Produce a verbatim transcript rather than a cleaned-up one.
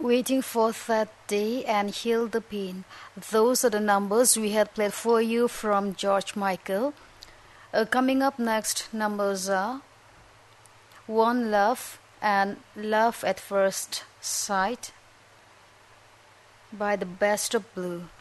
Waiting for that day and heal the pain. Those are the numbers we had played for you from George Michael. Uh, coming up next, numbers are One Love and Love at First Sight by the Best of Blue.